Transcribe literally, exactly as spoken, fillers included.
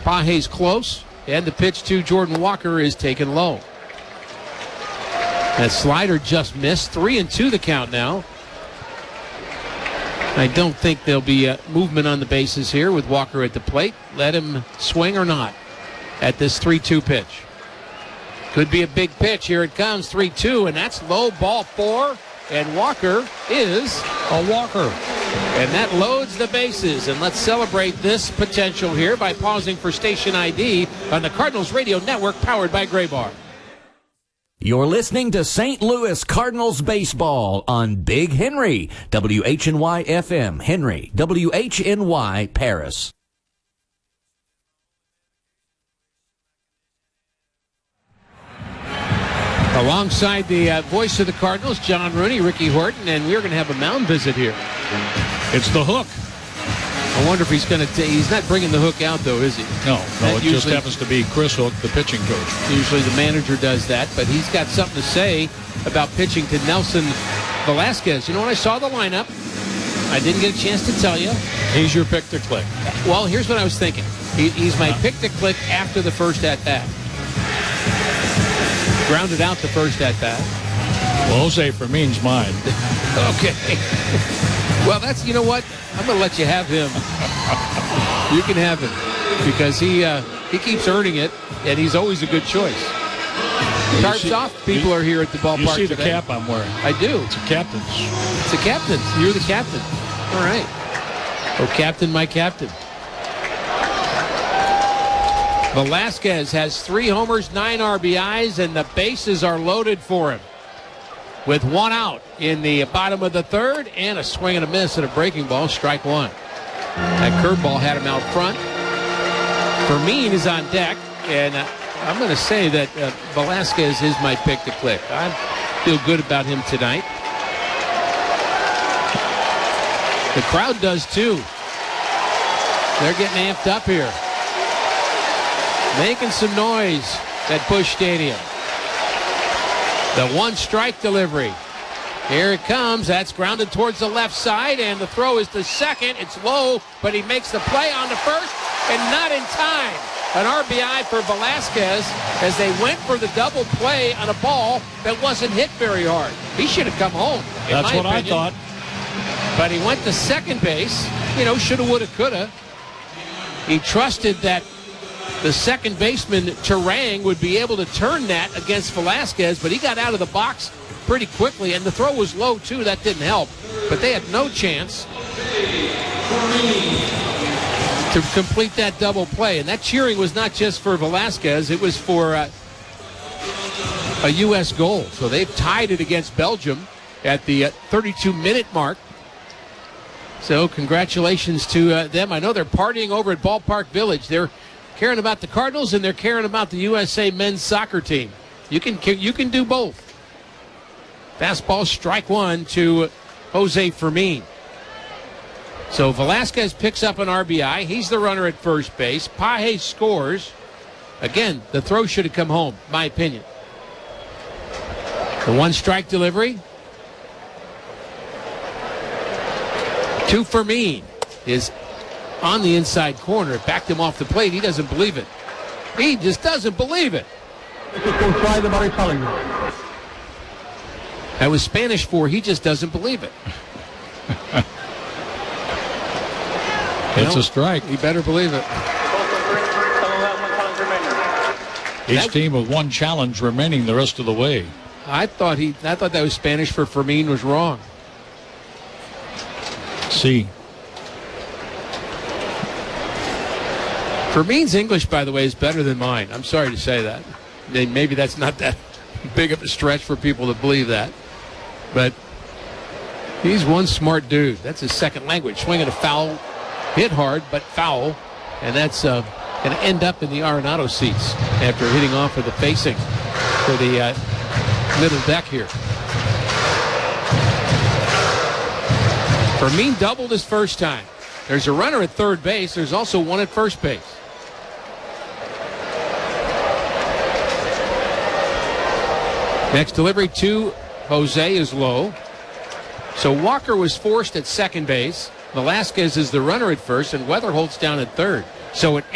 Page's close, and the pitch to Jordan Walker is taken low. That slider just missed. Three and two the count now. I don't think there'll be a movement on the bases here with Walker at the plate. Let him swing or not at this three two pitch. Could be a big pitch. Here it comes, three two, and that's low, ball four. And Walker is a walker. And that loads the bases. And let's celebrate this potential here by pausing for station I D on the Cardinals Radio Network, powered by Graybar. You're listening to Saint Louis Cardinals baseball on Big Henry, W H N Y F M, Henry, W H N Y, Paris. Alongside the uh, voice of the Cardinals, John Rooney, Ricky Horton, and we're going to have a mound visit here. It's the hook. I wonder if he's going to. He's not bringing the hook out, though, is he? No, no. That it usually, just happens to be Chris Hook, the pitching coach. Usually the manager does that, but he's got something to say about pitching to Nelson Velasquez. You know, when I saw the lineup, I didn't get a chance to tell you. He's your pick to click. Well, here's what I was thinking. He, he's my pick to click after the first at bat. Grounded out the first at bat. Well, Jose Fermin's mine. Okay. Well, that's, you know what? I'm going to let you have him. You can have him because he uh, he keeps earning it, and he's always a good choice. Tarps see, off. People you, are here at the ballpark. You see the today. cap I'm wearing. I do. It's a captain's. It's a captain's. You're the captain. All right. Oh, captain, my captain. Velasquez has three homers, nine R B Is, and the bases are loaded for him. With one out in the bottom of the third, and a swing and a miss at a breaking ball, strike one. That curveball had him out front. Fermin is on deck, and uh, I'm going to say that uh, Velasquez is my pick to click. I feel good about him tonight. The crowd does too. They're getting amped up here. Making some noise at Busch Stadium. The one strike delivery. Here it comes. That's grounded towards the left side, and the throw is to second. It's low, but he makes the play on the first, and not in time. An R B I for Velasquez as they went for the double play on a ball that wasn't hit very hard. He should have come home. That's what opinion. I thought. But he went to second base. You know, shoulda, woulda, coulda. He trusted that the second baseman, Terang, would be able to turn that against Velasquez, but he got out of the box pretty quickly, and the throw was low, too. That didn't help. But they had no chance to complete that double play. And that cheering was not just for Velasquez. It was for uh, a U S goal. So they've tied it against Belgium at the uh, thirty-two minute mark. So congratulations to uh, them. I know they're partying over at Ballpark Village. They're caring about the Cardinals, and they're caring about the U S A men's soccer team. You can you can do both. Fastball, strike one to Jose Fermin. So Velasquez picks up an R B I. He's the runner at first base. Page scores. Again, the throw should have come home, my opinion. The one strike delivery to Fermin is on the inside corner. It backed him off the plate. He doesn't believe it. He just doesn't believe it. That was Spanish for he just doesn't believe it. It's know, a strike. He better believe it. Each that, team with one challenge remaining the rest of the way. I thought he. I thought that was Spanish for Fermin was wrong. See. Fermin's English, by the way, is better than mine. I'm sorry to say that. Maybe that's not that big of a stretch for people to believe that. But he's one smart dude. That's his second language. Swinging a foul, hit hard, but foul. And that's uh, going to end up in the Arenado seats after hitting off of the facing for the uh, middle deck here. Fermin doubled his first time. There's a runner at third base. There's also one at first base. Next delivery to Jose is low. So Walker was forced at second base. Velasquez is the runner at first, and Weatherholt's down at third. So it